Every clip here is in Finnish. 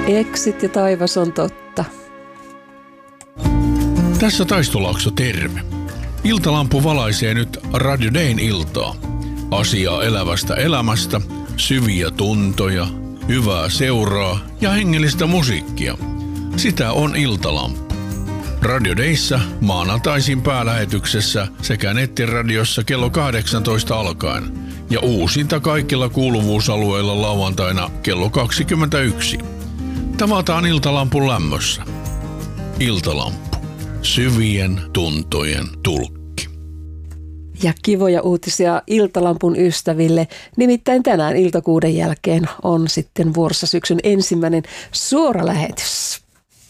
Eksit ja taivas on totta. Tässä Taistolaakso, terve. Iltalampu valaisee nyt Radio Dayn iltaa. Asiaa elävästä elämästä, syviä tuntoja, hyvää seuraa ja hengellistä musiikkia. Sitä on Iltalampu. Radio Dayssä maanantaisin päälähetyksessä sekä nettiradiossa kello 18 alkaen ja uusinta kaikilla kuuluvuusalueilla lauantaina kello 21. Tavataan Iltalampun lämmössä. Iltalampu. Syvien tuntojen tulkki. Ja kivoja uutisia Iltalampun ystäville. Nimittäin tänään iltakuuden jälkeen on sitten vuorossa syksyn ensimmäinen suora lähetys.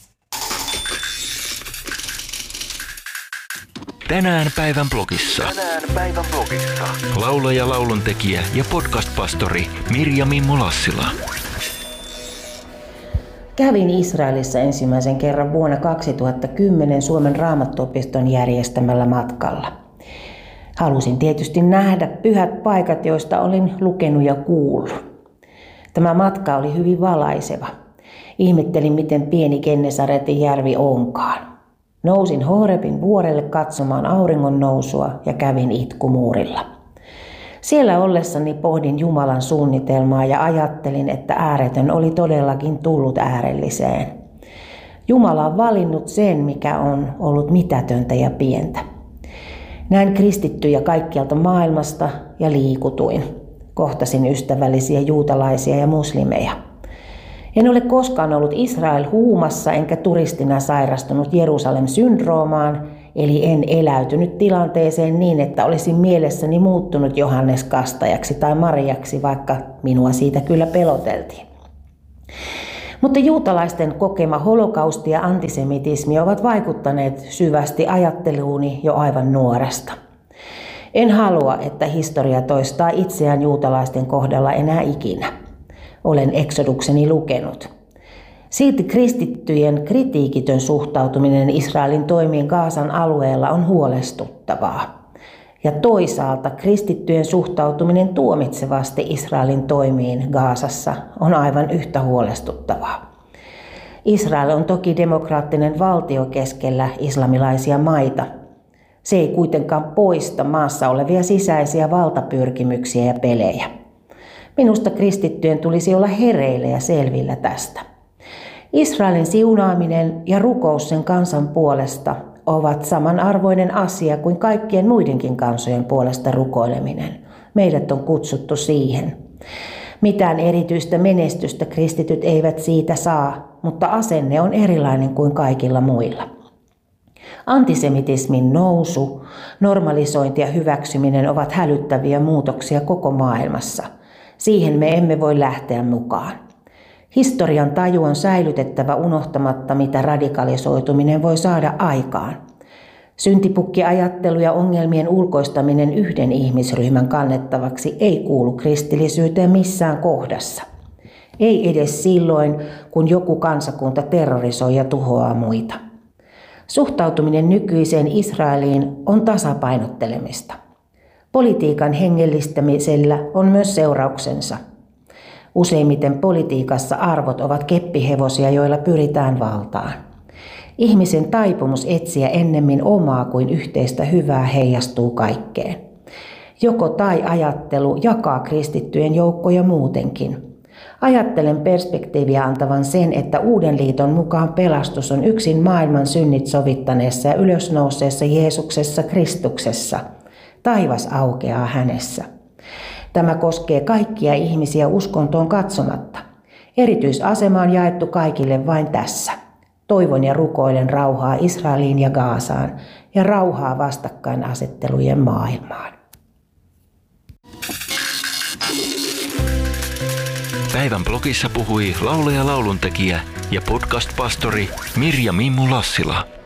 Tänään päivän blogissa. Laulaja, lauluntekijä ja podcast-pastori Mirja-Mimmo Lassila. Kävin Israelissa ensimmäisen kerran vuonna 2010 Suomen Raamattuopiston järjestämällä matkalla. Halusin tietysti nähdä pyhät paikat, joista olin lukenut ja kuullut. Tämä matka oli hyvin valaiseva. Ihmettelin, miten pieni Gennesaretin järvi onkaan. Nousin Horebin vuorelle katsomaan auringon nousua ja kävin itkumuurilla. Siellä ollessani pohdin Jumalan suunnitelmaa ja ajattelin, että ääretön oli todellakin tullut äärelliseen. Jumala on valinnut sen, mikä on ollut mitätöntä ja pientä. Näin kristittyjä kaikkialta maailmasta ja liikutuin. Kohtasin ystävällisiä juutalaisia ja muslimeja. En ole koskaan ollut Israel-huumassa enkä turistina sairastunut Jerusalem-syndroomaan, eli en eläytynyt tilanteeseen niin, että olisin mielessäni muuttunut Johannes Kastajaksi tai Mariaksi, vaikka minua siitä kyllä peloteltiin. Mutta juutalaisten kokema holokausti ja antisemitismi ovat vaikuttaneet syvästi ajatteluuni jo aivan nuoresta. En halua, että historia toistaa itseään juutalaisten kohdalla enää ikinä. Olen Eksodukseni lukenut. Silti kristittyjen kritiikitön suhtautuminen Israelin toimiin Gazan alueella on huolestuttavaa. Ja toisaalta kristittyjen suhtautuminen tuomitsevasti Israelin toimiin Gazassa on aivan yhtä huolestuttavaa. Israel on toki demokraattinen valtio keskellä islamilaisia maita. Se ei kuitenkaan poista maassa olevia sisäisiä valtapyrkimyksiä ja pelejä. Minusta kristittyjen tulisi olla hereillä ja selvillä tästä. Israelin siunaaminen ja rukous sen kansan puolesta ovat samanarvoinen asia kuin kaikkien muidenkin kansojen puolesta rukoileminen. Meidät on kutsuttu siihen. Mitään erityistä menestystä kristityt eivät siitä saa, mutta asenne on erilainen kuin kaikilla muilla. Antisemitismin nousu, normalisointi ja hyväksyminen ovat hälyttäviä muutoksia koko maailmassa. Siihen me emme voi lähteä mukaan. Historian taju on säilytettävä unohtamatta, mitä radikalisoituminen voi saada aikaan. Syntipukkiajattelu ja ongelmien ulkoistaminen yhden ihmisryhmän kannettavaksi ei kuulu kristillisyyteen missään kohdassa. Ei edes silloin, kun joku kansakunta terrorisoi ja tuhoaa muita. Suhtautuminen nykyiseen Israeliin on tasapainottelemista. Politiikan hengellistämisellä on myös seurauksensa. Useimmiten politiikassa arvot ovat keppihevosia, joilla pyritään valtaan. Ihmisen taipumus etsiä ennemmin omaa kuin yhteistä hyvää heijastuu kaikkeen. Joko tai ajattelu jakaa kristittyjen joukkoja muutenkin. Ajattelen perspektiiviä antavan sen, että Uuden liiton mukaan pelastus on yksin maailman synnit sovittaneessa ja ylösnouseessa Jeesuksessa Kristuksessa. Taivas aukeaa hänessä. Tämä koskee kaikkia ihmisiä uskontoon katsomatta. Erityisasema on jaettu kaikille vain tässä. Toivon ja rukoilen rauhaa Israeliin ja Gazaan ja rauhaa vastakkainasettelujen maailmaan. Päivän blogissa puhui laulaja, lauluntekijä ja podcast-pastori Mirja-Mimmo Lassila.